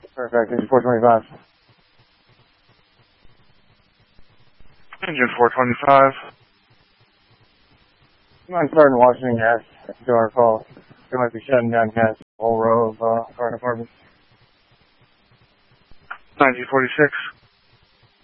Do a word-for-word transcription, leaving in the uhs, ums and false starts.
Perfect. Engine four twenty-five. Engine four twenty-five. You mind starting washing gas to our call? They might be shutting down gas a whole row of uh, car departments. nineteen forty-six.